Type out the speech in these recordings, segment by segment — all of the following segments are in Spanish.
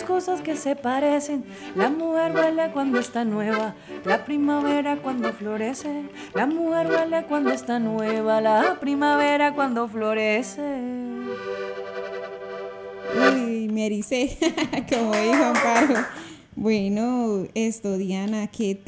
cosas que se parecen. La mujer huele cuando está nueva, la primavera cuando florece. La mujer huele cuando está nueva, la primavera cuando florece. Uy, me ericé, como dijo Amparo. Bueno, Diana,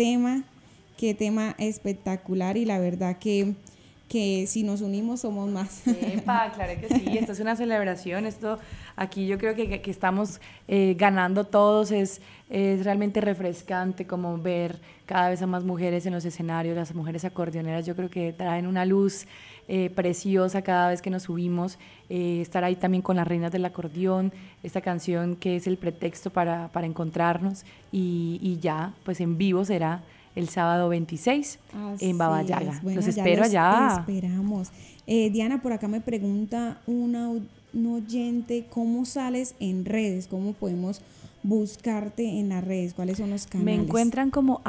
qué tema espectacular y la verdad que si nos unimos somos más. Epa, claro que sí, esto es una celebración, esto aquí yo creo que estamos ganando todos, es realmente refrescante como ver cada vez a más mujeres en los escenarios, las mujeres acordeoneras yo creo que traen una luz preciosa cada vez que nos subimos, estar ahí también con las reinas del acordeón, esta canción que es el pretexto para encontrarnos y ya, pues en vivo será el sábado 26 en Baba Así Yaga. es. Bueno, Los ya espero los allá. esperamos. Diana, por acá me pregunta un oyente, ¿cómo sales en redes? ¿Cómo podemos buscarte en las redes? ¿Cuáles son los Me canales? encuentran como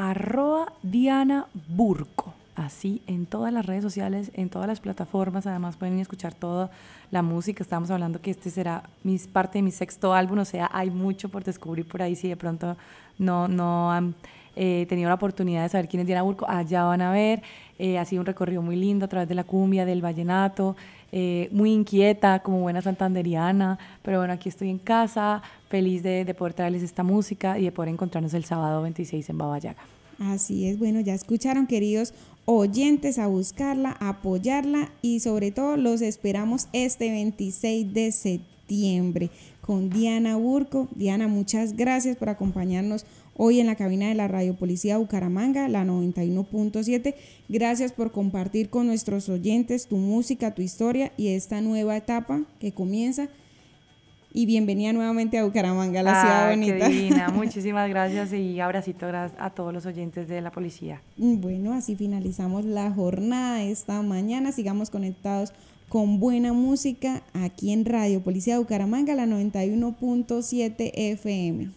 @DianaBurco, así en todas las redes sociales, en todas las plataformas, además pueden escuchar toda la música, estamos hablando que este será parte de mi sexto álbum, o sea, hay mucho por descubrir por ahí, si de pronto no han tenido la oportunidad de saber quién es Diana Burco, allá van a ver, ha sido un recorrido muy lindo a través de la cumbia, del vallenato, muy inquieta como buena santanderiana, pero bueno, aquí estoy en casa, feliz de poder traerles esta música y de poder encontrarnos el sábado 26 en Baba Yaga. Así es, bueno, ya escucharon, queridos oyentes, a buscarla, a apoyarla y sobre todo los esperamos este 26 de septiembre con Diana Burco. Diana, muchas gracias por acompañarnos hoy en la cabina de la Radio Policía Bucaramanga, la 91.7. Gracias por compartir con nuestros oyentes tu música, tu historia y esta nueva etapa que comienza. Y bienvenida nuevamente a Bucaramanga, la ciudad Qué bonita. divina, muchísimas gracias y abracito a todos los oyentes de la policía. Bueno, así finalizamos la jornada de esta mañana. Sigamos conectados con buena música aquí en Radio Policía Bucaramanga, la 91.7 FM.